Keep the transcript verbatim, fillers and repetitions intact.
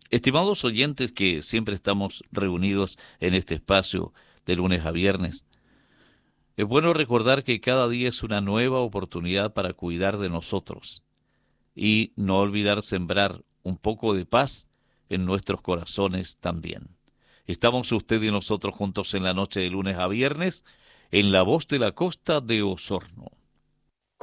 Estimados oyentes que siempre estamos reunidos en este espacio de lunes a viernes, es bueno recordar que cada día es una nueva oportunidad para cuidar de nosotros y no olvidar sembrar un poco de paz en nuestros corazones también. Estamos usted y nosotros juntos en la noche de lunes a viernes en La Voz de la Costa de Osorno.